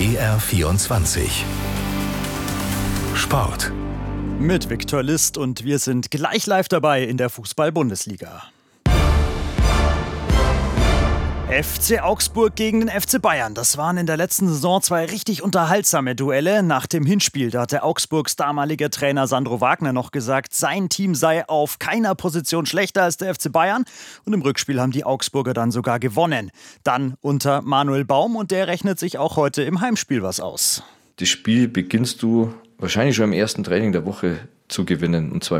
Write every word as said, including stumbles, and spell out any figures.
B R vierundzwanzig Sport. Mit Viktor List und wir sind gleich live dabei in der Fußball-Bundesliga. F C Augsburg gegen den F C Bayern. Das waren in der letzten Saison zwei richtig unterhaltsame Duelle. Nach dem Hinspiel, da hatte Augsburgs damaliger Trainer Sandro Wagner noch gesagt, sein Team sei auf keiner Position schlechter als der F C Bayern. Und im Rückspiel haben die Augsburger dann sogar gewonnen. Dann unter Manuel Baum und der rechnet sich auch heute im Heimspiel was aus. Das Spiel beginnst du wahrscheinlich schon im ersten Training der Woche zu gewinnen. Und zwar